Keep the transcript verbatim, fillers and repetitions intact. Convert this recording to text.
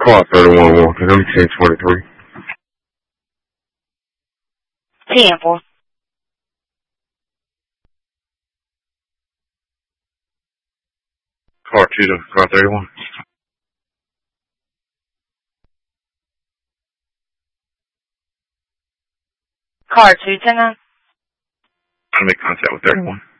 Car thirty-one Walker, I'm ten twenty-three. ten four. Car two to car thirty-one. Car two to nine. I make contact with thirty-one.